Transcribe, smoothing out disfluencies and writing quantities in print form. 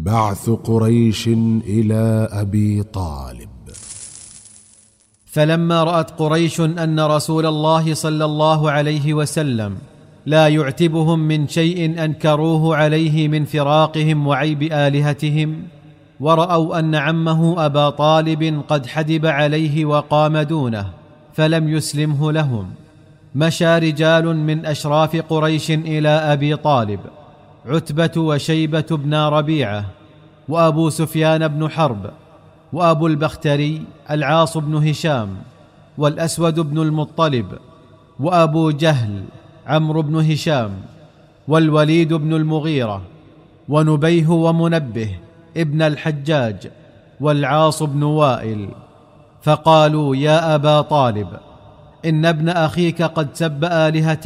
بعث قريش إلى أبي طالب. فلما رأت قريش أن رسول الله صلى الله عليه وسلم لا يعتبهم من شيء أنكروه عليه من فراقهم وعيب آلهتهم، ورأوا أن عمه أبا طالب قد حدب عليه وقام دونه فلم يسلمه لهم، مشى رجال من أشراف قريش إلى أبي طالب، عتبة وشيبة بن ربيعة وأبو سفيان بن حرب وأبو البختري العاص بن هشام والأسود بن المطلب وأبو جهل عمرو بن هشام والوليد بن المغيرة ونبيه ومنبه ابن الحجاج والعاص بن وائل، فقالوا: يا أبا طالب، إن ابن أخيك قد سب آلهة